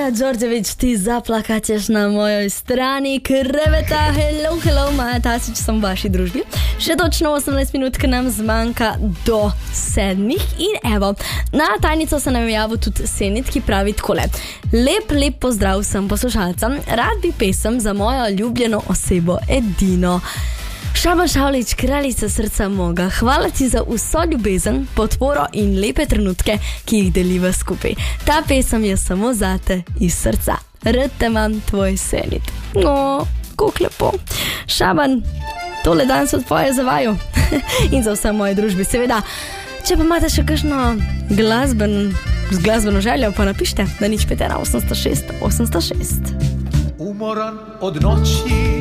Tanja Đorđević, ti zaplakaćeš na mojoj strani kreveta. Hello, Maja Tasić sam u vaši družbi. Še točno 18 minutka nam zmanjka do 7. In evo, na tajnico se nam je javil tudi Senit, ki pravi takole. Lep pozdrav vsem poslušalcem. Rad bi pesem za mojo ljubljeno osebo Edino. Šaban Šavlič, kraljica srca moga, hvala ti za vso ljubezen, podporo in lepe trenutke, ki jih deliva skupaj. Ta pesem je samo zate iz srca. Rad te imam, tvoj Senit. No, koliko lepo. Šaban, tole dan so tvoje za vaju in za vse moje družbi. Seveda, če pa imate še kakšno glasbeno željo, pa napište, da nič 5 1 806 806. Umoran od noći